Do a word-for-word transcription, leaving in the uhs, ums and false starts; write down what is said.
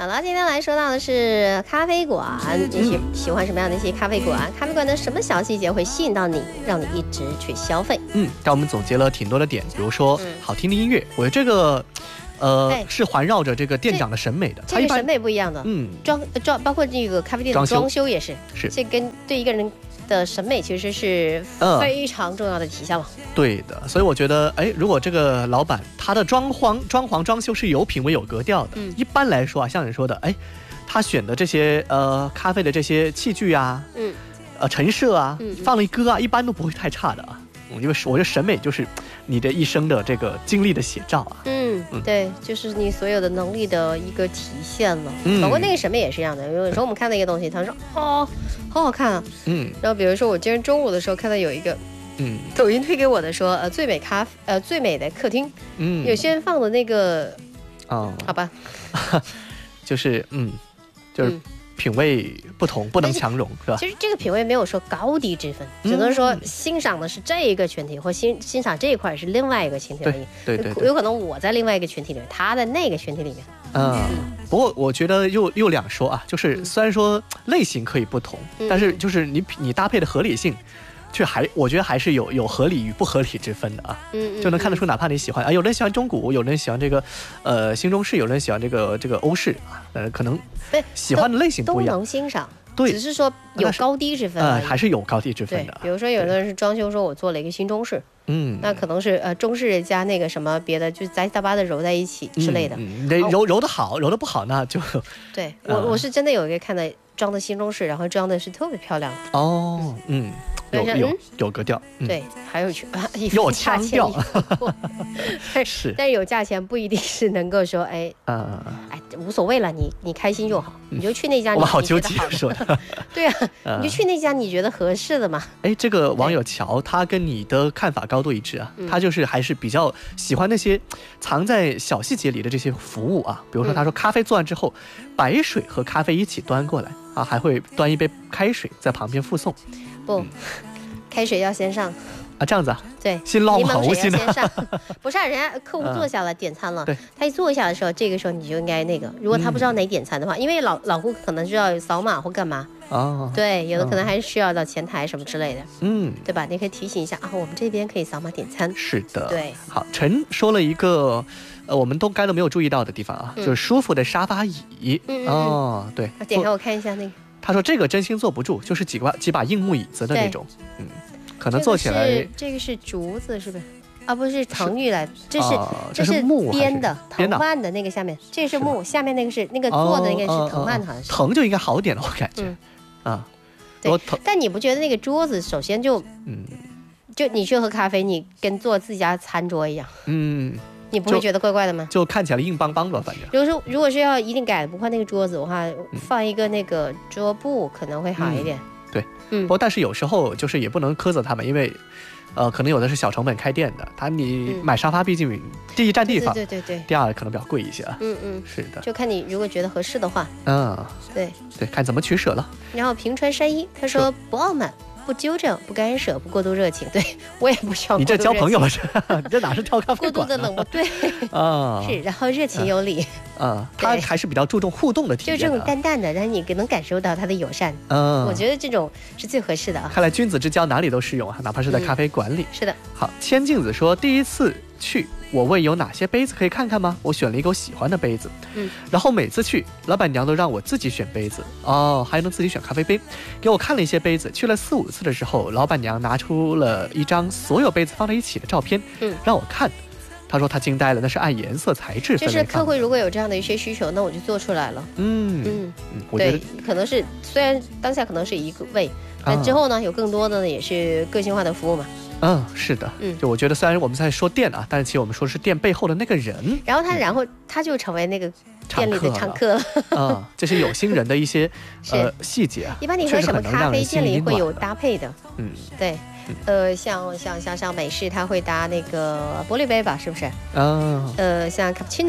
好了，今天来说到的是咖啡馆，你喜喜欢什么样的一些咖啡馆？咖啡馆的什么小细节会吸引到你，让你一直去消费？ 嗯，但我们总结了挺多的点，比如说、嗯、好听的音乐，我觉得这个。呃、哎，是环绕着这个店长的审美的， 这个审美不一样的。嗯，装装包括这个咖啡店的装修也是， 是这跟对一个人的审美其实是非常重要的体现了。 嗯、对的，所以我觉得，哎，如果这个老板他的装潢、装潢、装修是有品味、有格调的，嗯，一般来说啊，像你说的，哎，他选的这些呃咖啡的这些器具啊，嗯，呃陈设啊，嗯、放了一歌啊，一般都不会太差的啊。因为我觉得审美就是你的一生的这个经历的写照啊。 嗯，嗯对，就是你所有的能力的一个体现了。嗯，包括那个审美也是一样的。有时候我们看到一个东西，他说哦，好好看啊。嗯，然后比如说我今天中午的时候看到有一个，嗯，抖音推给我的说，呃，最美咖呃最美的客厅。嗯，有些人放的那个，哦，好吧， 就是嗯，就是。嗯品味不同，不能强融，是吧？ 其实这个品味没有说高低之分，只能说欣赏的是这一个群体，或欣欣赏这一块是另外一个群体而已。 对对对， 有可能我在另外一个群体里面，他在那个群体里面。 嗯，不过我觉得又又两说啊，就是虽然说类型可以不同，嗯、但是就是你你搭配的合理性。却还我觉得还是有有合理与不合理之分的啊，嗯，就能看得出，哪怕你喜欢啊，有人喜欢中古，有人喜欢这个，呃，新中式，有人喜欢这个这个欧式啊，呃，可能喜欢的类型不一样， 都能欣赏， 对， 只是说有高低之分， 呃，还是有高低之分的。 比如说，有的人是装修，说我做了一个新中式，嗯，那可能是呃中式加那个什么别的，就杂七杂八的揉在一起之类的， 嗯，嗯揉揉的好，揉的不好那就， 对我、呃、我是真的有一个看的装的新中式，然后装的是特别漂亮哦，嗯。有有有格调、 嗯，对，还有有腔调， 是，但是有价钱不一定是能够说，哎，呃，哎，无所谓了，你你开心就好，嗯、你就去那家你我好纠结说的， 对啊、呃，你就去那家你觉得合适的嘛。 哎，这个网友乔他跟你的看法高度一致啊，他就是还是比较喜欢那些藏在小细节里的这些服务啊，比如说他说咖啡做完之后，白水和咖啡一起端过来啊，还会端一杯开水在旁边附送。 不，嗯、开水要先上啊，这样子啊？ 对， 先捞喉先先上，不是、啊、人家客户坐下了、嗯、点餐了，他一坐下的时候，这个时候你就应该那个，如果他不知道哪点餐的话，嗯、因为老老顾客可能需要扫码或干嘛，哦，对，有的可能还是需要到前台什么之类的，嗯，对吧？你可以提醒一下啊，我们这边可以扫码点餐。 是的， 对。 好，陈说了一个。呃，我们都该都没有注意到的地方啊，嗯、就是舒服的沙发椅。嗯、哦，对， 点开我看一下那个。 他说这个真心坐不住，就是几把几把硬木椅子的那种，嗯，可能坐起来。 这个是这个是竹子是不是？啊，不是藤玉来，这是、 呃、 这是木编的藤蔓的那个下面，这是木，下面那个是那个做的那个是藤蔓，好像是。 藤就应该好点了，我感觉。嗯、啊， 对。但你不觉得那个桌子首先就，嗯，就你去喝咖啡，你跟坐自家餐桌一样，嗯。你不会觉得怪怪的吗？ 就, 就看起来硬邦邦的，反正。 比如说，如果是要一定改不换那个桌子的话，嗯、放一个那个桌布可能会好一点。 嗯、对，嗯。不过但是有时候就是也不能苛责他们，因为，呃，可能有的是小成本开店的，他你买沙发毕竟第一占地方， 对对对对。 第二可能比较贵一些。 嗯嗯， 是的。 就看你如果觉得合适的话。 嗯， 对对，看怎么取舍了。 然后平川山一他说不傲慢。不纠正，不干涉，不过度热情，对我也不需要。 你这交朋友是？你这哪是挑咖啡馆？ 过度的冷漠，对啊，是，然后热情有礼， 啊，他还是比较注重互动的体验、啊， 就这种淡淡的，但是你能感受到他的友善，嗯，我觉得这种是最合适的啊。 看来君子之交哪里都适用啊，哪怕是在咖啡馆里。嗯、 是的。 好，千镜子说第一次去，我问有哪些杯子可以看看吗？我选了一个我喜欢的杯子，嗯，然后每次去，老板娘都让我自己选杯子，哦，还能自己选咖啡杯，给我看了一些杯子，去了四五次的时候，老板娘拿出了一张所有杯子放在一起的照片，嗯，让我看。他说他惊呆了，那是按颜色材质分类放的。 就是客户如果有这样的一些需求，那我就做出来了。嗯嗯嗯，我觉得对，可能是虽然当下可能是一个位，但之后呢，有更多的呢也是个性化的服务嘛。 嗯，是的，嗯，就我觉得虽然我们在说店啊，但是其实我们说的是店背后的那个人。 然后他，嗯、然后他就成为那个店里的常客了。 啊，这是有心人的一些呃细节啊。 一般你和什么咖啡店里会有搭配的？嗯，对。呃，像像像像美式，它会搭那个玻璃杯吧，是不是？啊，呃，像卡布奇诺。